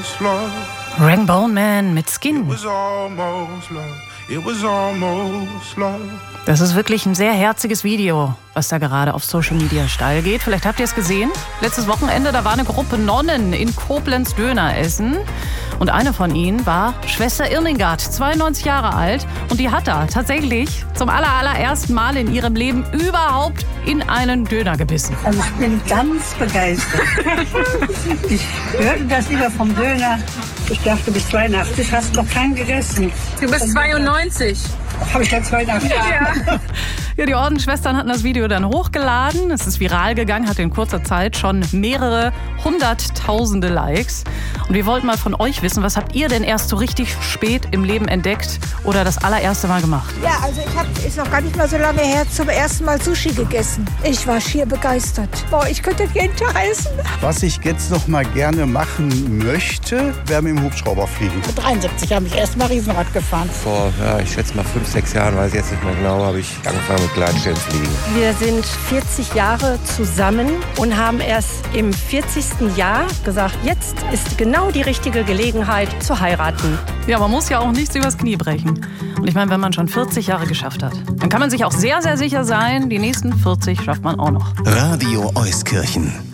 almost love. Rainbow Man mit Skin. It was almost love. It was almost love. Das ist wirklich ein sehr herziges Video, was da gerade auf Social Media steil geht. Vielleicht habt ihr es gesehen. Letztes Wochenende, da war eine Gruppe Nonnen in Koblenz Döner essen. Und eine von ihnen war Schwester Irmingard, 92 Jahre alt. Und die hat da tatsächlich zum allerersten Mal in ihrem Leben überhaupt in einen Döner gebissen. Also ich bin ganz begeistert. Ich hörte das lieber vom Döner. Ich dachte, bis 82 hast du noch keinen gegessen. Du bist 92. Habe ich ja 82? Ja. Ja, die Ordensschwestern hatten das Video dann hochgeladen. Es ist viral gegangen, hatte in kurzer Zeit schon mehrere hunderttausende Likes. Und wir wollten mal von euch wissen, was habt ihr denn erst so richtig spät im Leben entdeckt oder das allererste Mal gemacht? Ja, also ist noch gar nicht mal so lange her, zum ersten Mal Sushi gegessen. Ich war schier begeistert. Boah, ich könnte jeden Tag essen. Was ich jetzt noch mal gerne machen möchte, wäre mit dem Hubschrauber fliegen. Mit 73 habe ich erst mal Riesenrad gefahren. Vor, ich schätze mal 5, 6 Jahren, weiß ich jetzt nicht mehr genau, habe ich angefangen mit Gleitschirmfliegen. Wir sind 40 Jahre zusammen und haben erst im 40. Jahr gesagt, jetzt ist genau die richtige Gelegenheit zu heiraten. Ja, man muss ja auch nichts übers Knie brechen. Und ich meine, wenn man schon 40 Jahre geschafft hat, dann kann man sich auch sehr, sehr sicher sein, die nächsten 40 schafft man auch noch. Radio Euskirchen.